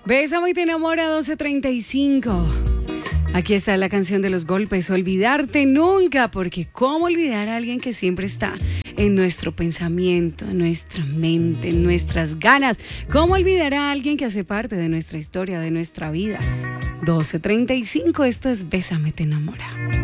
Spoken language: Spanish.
Bésame y te enamora 12:35. Aquí está la canción de los golpes, Olvidarte Nunca, porque ¿cómo olvidar a alguien que siempre está en nuestro pensamiento, en nuestra mente, en nuestras ganas? ¿Cómo olvidar a alguien que hace parte de nuestra historia, de nuestra vida? 12:35, esto es Bésame, te enamora.